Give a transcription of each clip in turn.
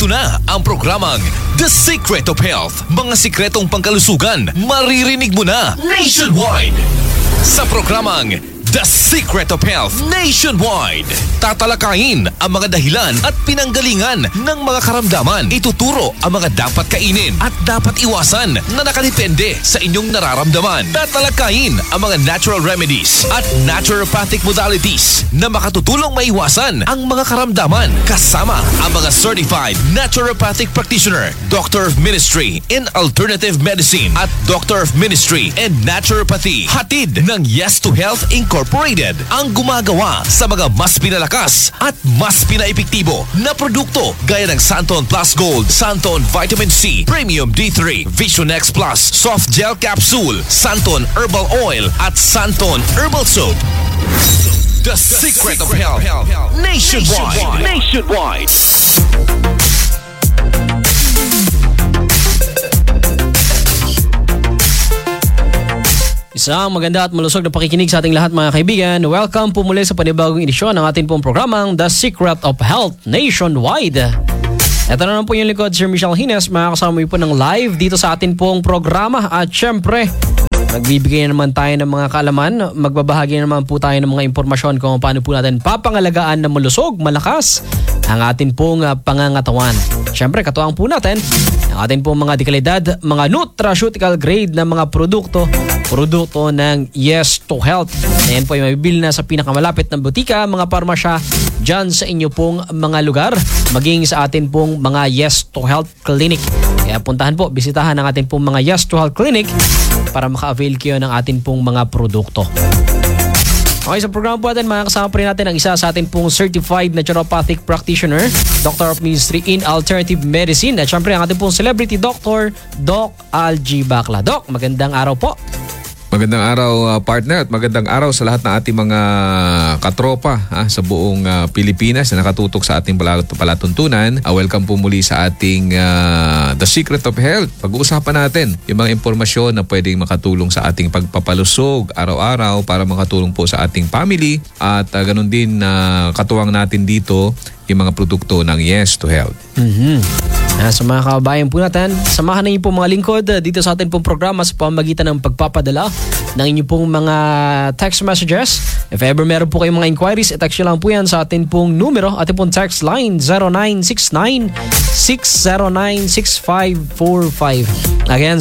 na ang programang The Secret of Health. Mga sikretong pangkalusugan, maririnig mo na nationwide. Sa programang The Secret of Health Nationwide, tatalakayin ang mga dahilan at pinanggalingan ng mga karamdaman. Ituturo ang mga dapat kainin at dapat iwasan na nakadepende sa inyong nararamdaman. Tatalakayin ang mga natural remedies at naturopathic modalities na makatutulong maiwasan ang mga karamdaman. Kasama ang mga certified naturopathic practitioner, Doctor of Ministry in Alternative Medicine at Doctor of Ministry in Naturopathy. Hatid ng Yes to Health Incorporated ang gumagawa sa mga mas pinalakas at mas pinaepektibo na produkto gaya ng Santon Plus Gold, Santon Vitamin C, Premium D3, Vision X Plus, Soft Gel Capsule, Santon Herbal Oil at Santon Herbal Soap. The Secret of Health Nationwide. Isang maganda at malusog na pakikinig sa ating lahat mga kaibigan. Welcome po muli sa panibagong edisyon ng ating pong programang The Secret of Health Nationwide. Ito na naman po yung likod, Sir Michelle Hines. Makakasama po ng live dito sa ating pong programa. At syempre, magbibigay naman tayo ng mga kaalaman. Magbabahagi naman po tayo ng mga impormasyon kung paano po natin papangalagaan na malusog, malakas ang ating pong pangangatawan. Syempre, katuwang po natin ang ating pong mga dekalidad, mga nutraceutical grade na mga produkto ng Yes to Health. Ayan po ay mabibili na sa pinakamalapit na butika, mga parmasya dyan sa inyo pong mga lugar, maging sa atin pong mga Yes to Health Clinic. Kaya puntahan po, bisitahan ang ating pong mga Yes to Health Clinic para maka-avail kayo ng ating pong mga produkto. Okay, sa programa po natin, makakasama pa rin natin ang isa sa ating pong certified naturopathic practitioner, Doctor of Ministry in Alternative Medicine, at syempre ang ating pong celebrity doctor, Doc Algie Bacla. Doc, magandang araw po. Magandang araw partner at magandang araw sa lahat ng ating mga katropa sa buong Pilipinas na nakatutok sa ating palatuntunan. Welcome po muli sa ating The Secret of Health. Pag-uusapan natin yung mga impormasyon na pwedeng makatulong sa ating pagpapalusog araw-araw para makatulong po sa ating family at ganun din katuwang natin dito yung mga produkto ng Yes to Health. Sa mga kababayan po natin, samahan na niyo po mga lingkod dito sa ating pong programa sa pamamagitan ng pagpapadala ng inyong pong mga text messages. If ever meron po kayong mga inquiries, i-text nyo lang po yan sa ating pong numero, ating pong text line 0969-609-6545. Again,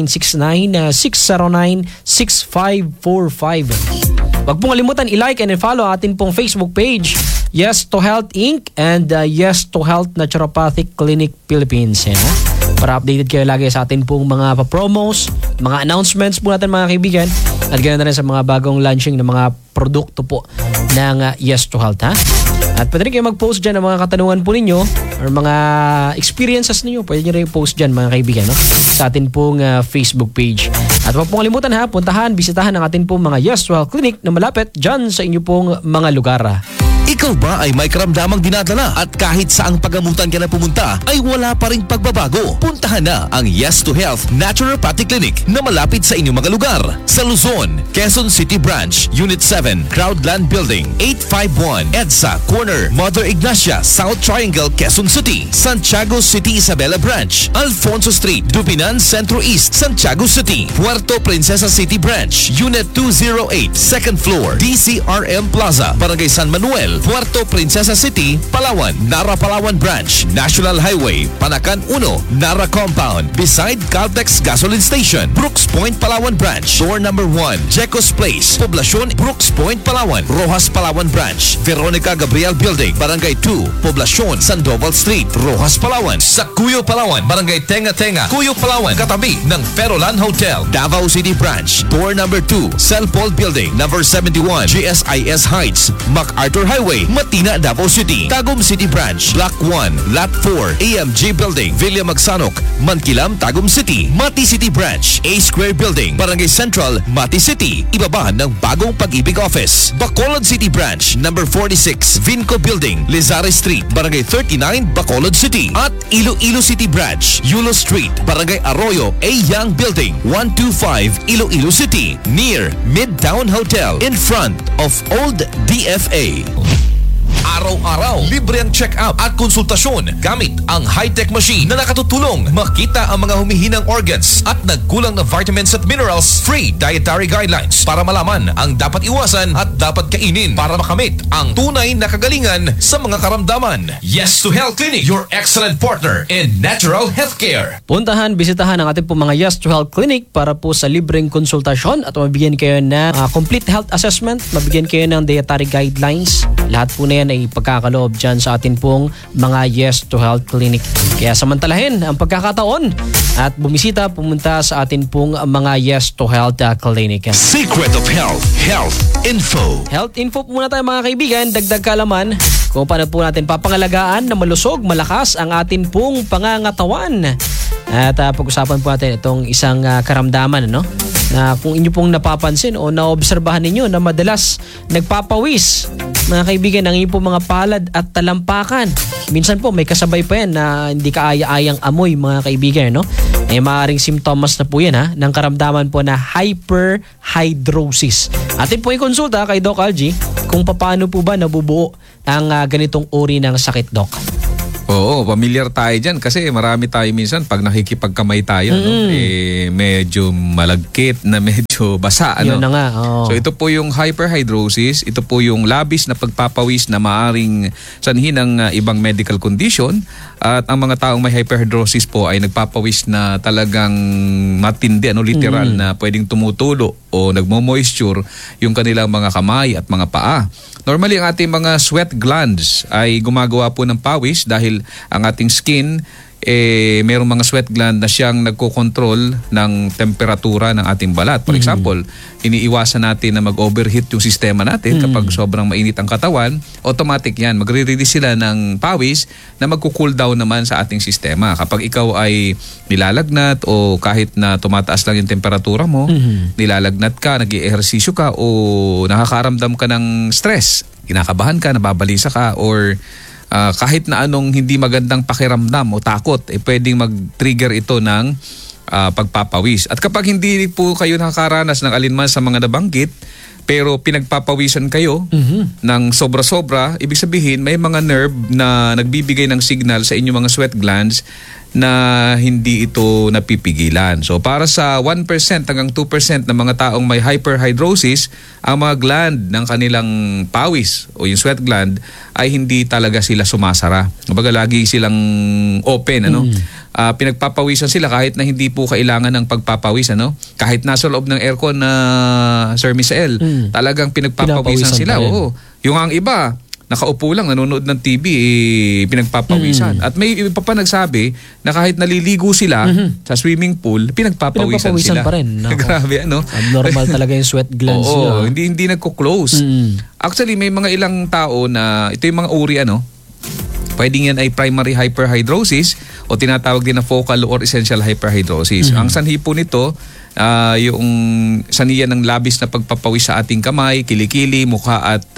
0969-609-6545. Huwag pong kalimutan i-like and i-follow ating pong Facebook page, Yes to Health Inc. and Yes to Health Naturopathic Clinic Philippines. Yan, para updated kayo lagi sa atin pong mga pa-promos, mga announcements po natin mga kaibigan, at ganoon na rin sa mga bagong launching ng mga produkto po ng Yes to Health. At pwede rin kayo mag-post dyan ng mga katanungan po ninyo or mga experiences ninyo. Pwede nyo rin post dyan mga kaibigan sa atin pong Facebook page. At huwag pong kalimutan puntahan, bisitahan ang atin pong mga Yes to Health Clinic na malapit dyan sa inyo pong mga lugar. Ikaw ba ay may karamdamang dinadala at kahit saang pagamutan ka na pumunta ay wala pa ring pagbabago? Puntahan na ang Yes to Health Naturopathic Clinic na malapit sa inyong mga lugar. Sa Luzon, Quezon City Branch, Unit 7, Crowdland Building, 851, EDSA Corner, Mother Ignacia, South Triangle, Quezon City. Santiago City Isabela Branch, Alfonso Street, Dubinan Centro East, Santiago City. Puerto Princesa City Branch, Unit 208, Second Floor, DCRM Plaza, Barangay San Manuel, Puerto Princesa City, Palawan, Nara Palawan Branch, National Highway, Panacan 1, Nara Compound, beside Caltex Gasoline Station, Brooks Point, Palawan Branch, Door number 1, Jecos Place, Poblacion, Brooks Point, Palawan, Rojas Palawan Branch, Veronica Gabriel Building, Barangay 2, Poblacion, Sandoval Street, Rojas Palawan, sa Cuyo Palawan, Barangay Tenga Tenga, Cuyo Palawan, katabi ng Ferolan Hotel, Davao City Branch, Door number 2, Celpol Building, number 71, GSIS Heights, MacArthur Highway, Matina, Davao City. Tagum City Branch, Block 1, Lot 4, AMG Building, Villa Magsanok, Mankilam, Tagum City. Mati City Branch, A Square Building, Barangay Central, Mati City. Ibaba ng Bagong Pag-ibig Office. Bacolod City Branch, number 46, Vinco Building, Lizare Street, Barangay 39, Bacolod City. At Iloilo City Branch, Yulo Street, Barangay Arroyo, A Young Building, 125, Iloilo City. Near Midtown Hotel, in front of Old DFA. Araw-araw, libre ang check-up at konsultasyon gamit ang high-tech machine na nakatutulong makita ang mga humihinang organs at nagkulang na vitamins at minerals. Free dietary guidelines para malaman ang dapat iwasan at dapat kainin para makamit ang tunay na kagalingan sa mga karamdaman. Yes to Health Clinic, your excellent partner in natural healthcare. Puntahan, bisitahan ang ating po mga Yes to Health Clinic para po sa libreng konsultasyon at mabigyan kayo ng complete health assessment, mabigyan kayo ng dietary guidelines. Lahat po na yan ay pagkakaloob dyan sa atin pong mga Yes to Health Clinic. Kaya samantalahin ang pagkakataon at pumunta sa atin pong mga Yes to Health Clinic. Secret of Health, Health Info. Health info po muna tayo mga kaibigan, dagdag kaalaman kung paano po natin papangalagaan na malusog, malakas ang atin pong pangangatawan. At pag-usapan po natin itong isang karamdaman, no? Na kung inyo pong napapansin o naobserbahan ninyo na madalas nagpapawis, mga kaibigan, ang inyong pong mga palad at talampakan. Minsan po may kasabay pa yan na hindi kaaya-ayang amoy, mga kaibigan, no? Eh maaaring simptomas na po yan ng karamdaman po na hyperhidrosis. Atin po i-konsulta kay Doc Algie kung paano po ba nabubuo ang ganitong uri ng sakit, Doc. Oo, familiar tayo dyan kasi marami tayo minsan pag nakikipagkamay tayo, no? Medyo malagkit na medyo basa. Yun na nga. So ito po yung hyperhidrosis, ito po yung labis na pagpapawis na maaring sanhi ng ibang medical condition at ang mga taong may hyperhidrosis po ay nagpapawis na talagang matindi, literal na pwedeng tumutulo o nagmo-moisture yung kanilang mga kamay at mga paa. Normally, ang ating mga sweat glands ay gumagawa po ng pawis dahil ang ating skin, mayroong mga sweat gland na siyang nagkokontrol ng temperatura ng ating balat. For example, iniiwasan natin na mag-overheat yung sistema natin kapag sobrang mainit ang katawan. Automatic yan. Magre-release sila ng pawis na magko-cool down naman sa ating sistema. Kapag ikaw ay nilalagnat o kahit na tumataas lang yung temperatura mo, nilalagnat ka, nag-i-ehersisyo ka o nakakaramdam ka ng stress, kinakabahan ka, nababalisa ka, or kahit na anong hindi magandang pakiramdam o takot, pwedeng mag-trigger ito ng pagpapawis. At kapag hindi po kayo nakakaranas ng alinman sa mga nabanggit, pero pinagpapawisan kayo ng sobra-sobra, ibig sabihin may mga nerve na nagbibigay ng signal sa inyong mga sweat glands na hindi ito napipigilan. So para sa 1% hanggang 2% ng mga taong may hyperhidrosis, ang mga gland ng kanilang pawis o yung sweat gland ay hindi talaga sila sumasara. Kumbaga lagi silang open, pinagpapawisan sila kahit na hindi po kailangan ng pagpapawis, Kahit nasa loob ng aircon na Sir Misael, talagang pinagpapawisan sila. Oo. Yung ang iba, nakaupo lang, nanonood ng TV, pinagpapawisan. At may iba pa nagsabi na kahit naliligo sila sa swimming pool, pinagpapawisan sila. Pa rin. Grabe, Abnormal talaga yung sweat glands. Oo, hindi nagko-close. Actually, may mga ilang tao na, ito yung mga uri, pwedeng yan ay primary hyperhidrosis o tinatawag din na focal or essential hyperhidrosis. Ang sanhi po nito, yung saniya ng labis na pagpapawis sa ating kamay, kilikili, mukha at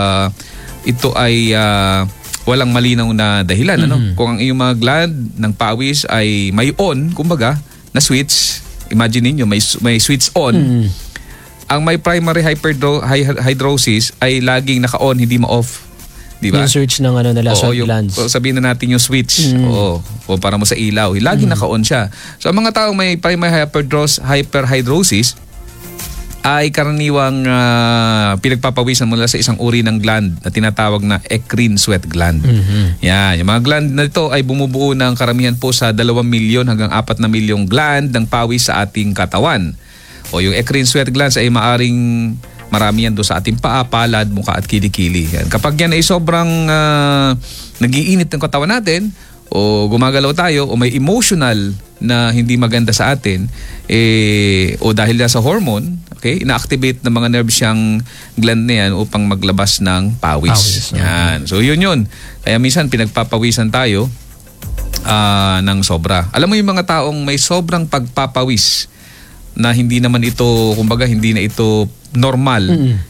ito ay walang malinaw na dahilan. Kung ang iyong mga gland ng pawis ay may on, kumbaga, na switch, imagine niyo may switch on. Ang may primary hyperhidrosis ay laging naka-on, hindi ma-off. Diba? Yung switch ng nila sweat glands. Sabihin na natin yung switch. O para mo sa ilaw. Laging naka-on siya. So ang mga taong may primary hyperhidrosis ay karaniwang pinagpapawisan mula sa isang uri ng gland na tinatawag na eccrine sweat gland. Yan. Yung mga gland na ito ay bumubuo ng karamihan po sa 2 milyon hanggang 4 na milyong gland ng pawis sa ating katawan. O yung eccrine sweat glands ay maaring marami yan doon sa ating paa, palad, mukha at kilikili. Yan. Kapag yan ay sobrang nag-iinit ng katawan natin, o gumagalaw tayo, o may emotional na hindi maganda sa atin, o dahil sa hormone, ina-activate ng mga nerves siyang gland na yan upang maglabas ng pawis. Yan. So yun. Kaya minsan pinagpapawisan tayo ng sobra. Alam mo yung mga taong may sobrang pagpapawis na hindi naman ito, kumbaga hindi na ito normal,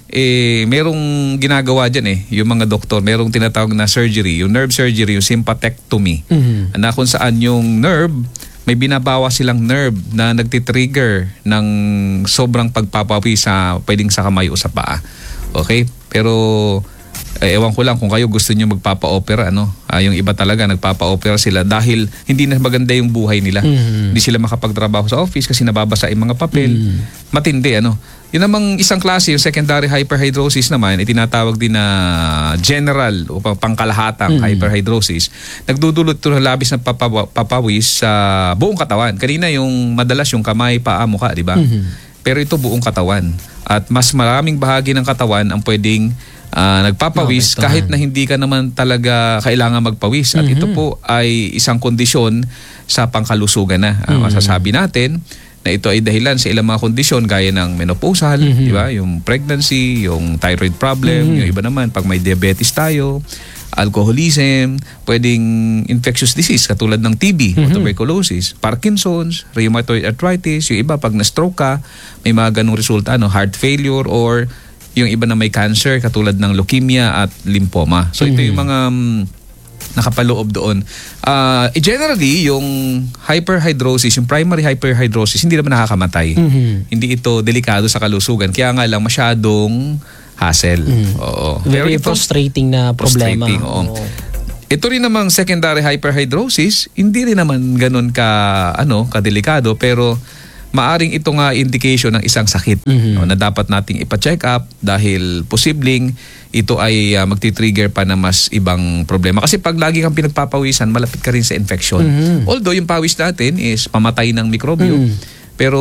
merong ginagawa dyan yung mga doktor, merong tinatawag na surgery, yung nerve surgery, yung sympathectomy, na kung saan yung nerve, may binabawa silang nerve na nagtitrigger ng sobrang pagpapawi sa, pwedeng sa kamay o sa paa. Okay? Pero ewan ko lang kung kayo gusto niyo magpapa-opera, yung iba talaga nagpapa-opera sila dahil hindi na maganda yung buhay nila. Hindi sila makapagtrabaho sa office kasi nababasa yung mga papel. Matindi, Yun namang isang klase, yung secondary hyperhidrosis naman, itinatawag din na general o pangkalahatang hyperhidrosis. Nagdudulot ito ng labis na papawis sa buong katawan. Kanina yung madalas yung kamay, paa, mukha, di ba? Pero ito buong katawan. At mas maraming bahagi ng katawan ang pwedeng nagpapawis kahit na hindi ka naman talaga kailangan magpawis. At ito po ay isang kondisyon sa pangkalusugan na. Masasabi natin na ito ay dahilan sa ilang mga kondisyon gaya ng menopausal, di ba? Yung pregnancy, yung thyroid problem, yung iba naman pag may diabetes tayo, alcoholism, pwedeng infectious disease katulad ng TB, o tuberculosis, Parkinson's, rheumatoid arthritis, yung iba pag na-stroke ka, may mga ganung resulta, heart failure, or yung iba na may cancer katulad ng leukemia at lymphoma. So ito yung mga nakapaloob doon. Generally, yung hyperhidrosis, yung primary hyperhidrosis, hindi naman nakakamatay. Hindi ito delikado sa kalusugan. Kaya nga lang masyadong hassle. Oo. Very frustrating na problema. Oo. Ito rin namang secondary hyperhidrosis, hindi rin naman ganun kadelikado, pero maaring ito nga indication ng isang sakit na dapat nating ipa-check up dahil posibleng ito ay magti-trigger pa na mas ibang problema. Kasi pag lagi kang pinagpapawisan, malapit ka rin sa infection. Although yung pawis natin is pamatay ng mikrobyo, pero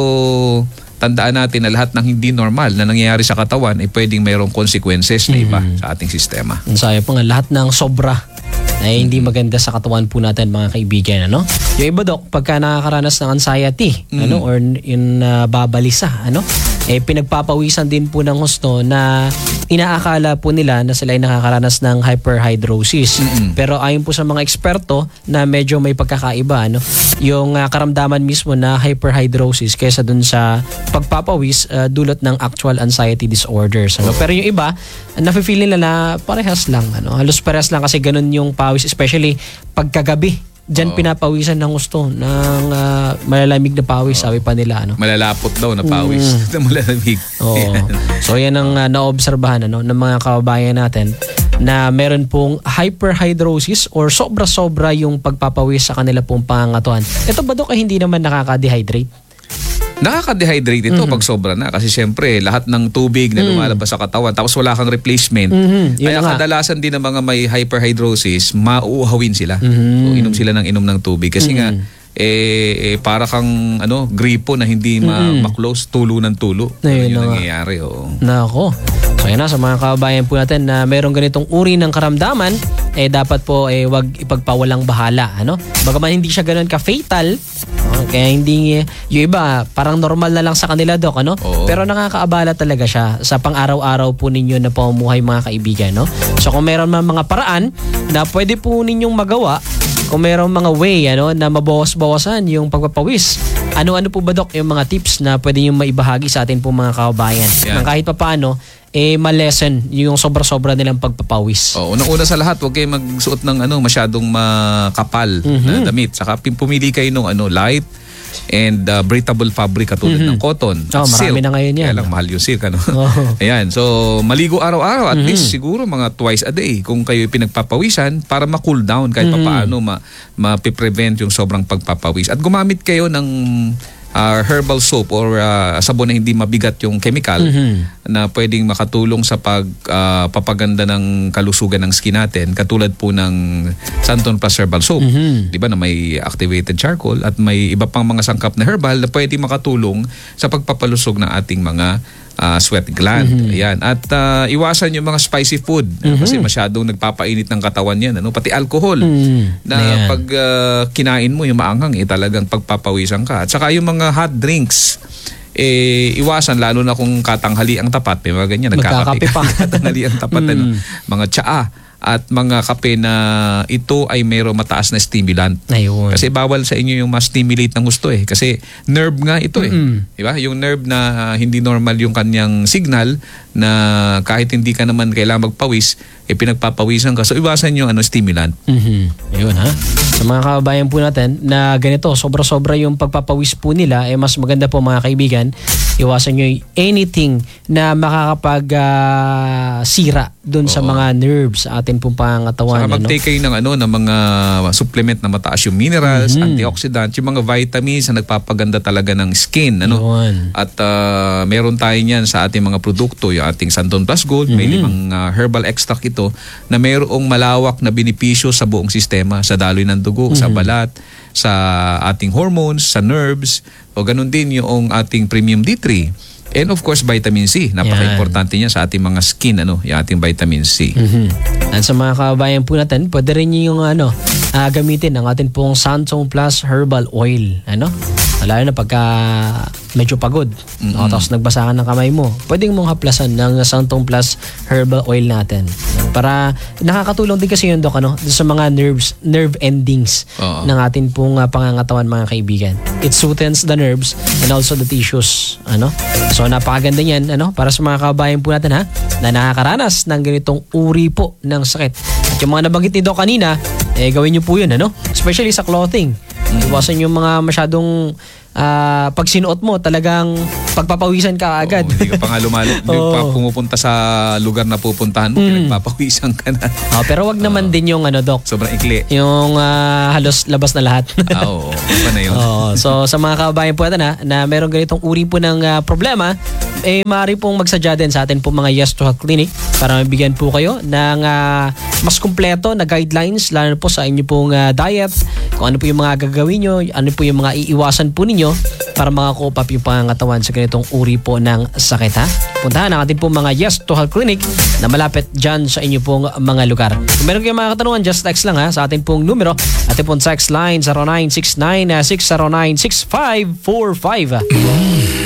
tandaan natin na lahat ng hindi normal na nangyayari sa katawan ay pwedeng mayroong consequences na iba sa ating sistema. Sabi pa nga, lahat ng sobra ay hindi maganda sa katawan po natin, mga kaibigan. Yung iba, Dok, pagka nakakaranas ng anxiety or yung babalisa, pinagpapawisan din po ng husto na inaakala po nila na sila ay nakakaranas ng hyperhidrosis. Pero ayon po sa mga eksperto na medyo may pagkakaiba, yung karamdaman mismo na hyperhidrosis kaysa dun sa pagpapawis dulot ng actual anxiety disorders. Pero yung iba, nafe-feel nila na parehas lang. Halos parehas lang kasi ganun yung pawis, especially pagkagabi. Diyan pinapawisan ng gusto ng malalamig na pawis, sabi pa nila. Malalapot daw na pawis na malalamig. So yan ang naobserbahan ng mga kababayan natin na meron pong hyperhidrosis or sobra-sobra yung pagpapawis sa kanila pong pangangatuan. Ito ba, Dok, ay hindi naman nakaka-dehydrate? Nakaka-dehydrate ito pag sobra na kasi syempre lahat ng tubig na lumalabas sa katawan tapos wala kang replacement. Kaya kadalasan din ng mga may hyperhidrosis, mauuhawin sila. So inom sila ng tubig kasi nga para kang gripo na hindi ma-close, tulo ng tulo. Yun ang nangyayari. Nako. So yan na, sa mga kababayan po natin na mayroong ganitong uri ng karamdaman, dapat po wag ipagpawalang bahala. Bagaman hindi siya ganoon ka-fatal, kaya hindi, yung iba parang normal na lang sa kanila, Dok, pero nakakaabala talaga siya sa pang-araw-araw po ninyo na pamumuhay, mga kaibigan. So kung meron man mga paraan na pwede po ninyong magawa, kung mayroong mga way na mabawas-bawasan yung pagpapawis, ano-ano po ba, Dok, yung mga tips na pwede nyo maibahagi sa atin po, mga kababayan? Nang kahit pa paano, ma-lessen yung sobra-sobra nilang pagpapawis. Unang-una sa lahat, huwag kayo magsuot ng masyadong makapal na damit. Saka pumili kayo ng light and breathable fabric katulad ng cotton. Marami na ngayon yan. Kaya lang mahal yung silk. Ayan. So, maligo araw-araw. At least siguro mga twice a day kung kayo pinagpapawisan para ma-cool down kahit paano ma-prevent yung sobrang pagpapawis. At gumamit kayo ng herbal soap or sabon na hindi mabigat yung chemical na pwedeng makatulong sa pagpapaganda ng kalusugan ng skin natin, katulad po ng Santon Plus Herbal Soap, di ba, na may activated charcoal at may iba pang mga sangkap na herbal na pwedeng makatulong sa pagpapalusog ng ating mga sweat gland. Ayan. At iwasan yung mga spicy food kasi masyadong nagpapainit ng katawan yan. Pati alcohol na pag kinain mo yung maanghang, talagang pagpapawisan ka. At saka yung mga hot drinks, iwasan, lalo na kung katanghali ang tapat. May mga ganyan, nagkakape pa. Katanghali ang tapat. Mga tsaa at mga kape na ito ay mayroong mataas na stimulant. Ayun. Kasi bawal sa inyo yung ma-stimulate ng gusto kasi nerve nga ito Diba? Yung nerve na hindi normal yung kanyang signal na kahit hindi ka naman kailangan magpawis, pinagpapawisan ka. So iwasan yung stimulant. Ayun ha. Sa mga kababayan po natin na ganito, sobra-sobra yung pagpapawis po nila, mas maganda po mga kaibigan, iwasan nyo anything na makakapag sira dun sa mga nerves sa atin pong pangatawan. Saka mag-take kayo ng mga supplement na mataas yung minerals, antioxidants, yung mga vitamins na nagpapaganda talaga ng skin. Yun. At meron tayo niyan sa ating mga produkto, yung ating Santon Plus Gold, may 5 herbal extract ito na mayroong malawak na benepisyo sa buong sistema, sa daloy ng dugo, sa balat, sa ating hormones, sa nerves, o ganun din yung ating premium D3. And of course, vitamin C. Napaka-importante niya sa ating mga skin, yung ating vitamin C. At sa mga kababayan po natin, pwede rin yung gamitin ang ating pong Santon Plus Herbal Oil. Lalo na pagka medyo pagod, tapos nagbasa ka ng kamay mo, pwedeng mong haplasan ng Santon Plus Herbal Oil natin. Para nakakatulong din kasi yun, Dok, sa mga nerve endings ng ating pong pangangatawan, mga kaibigan. It soothes the nerves and also the tissues. So napakaganda niyan para sa mga kababayan po natin na nakakaranas ng ganitong uri po ng sakit. At yung mga nabanggit ni Doc kanina, gawin niyo po yun, especially sa clothing. Iwasan yung mga masyadong pag sinuot mo, talagang pagpapawisan ka agad. Hindi ka pa nga hindi pa pumupunta sa lugar na pupuntahan mo, pinagpapawisan ka na. Pero wag naman din yung Doc. Sobrang ikli. Yung halos labas na lahat. Oo, na yun. So sa mga kababayan po natin na meron ganitong uri po ng problema, maaari pong magsadya din sa atin po mga Yes to Health Clinic para mabigyan po kayo ng mas kumpleto na guidelines, lalo po sa inyo pong diet, kung ano po yung mga gagawin nyo, ano po yung mga iiwasan po ninyo para makakope up yung pangangatawan sa ganitong uri po ng sakit. Puntahan ang ating pong mga Yes to Health Clinic na malapit dyan sa inyo pong mga lugar. Kung meron kayong mga katanungan, just text lang sa ating pong numero, ating pong text line 0969 609 6545.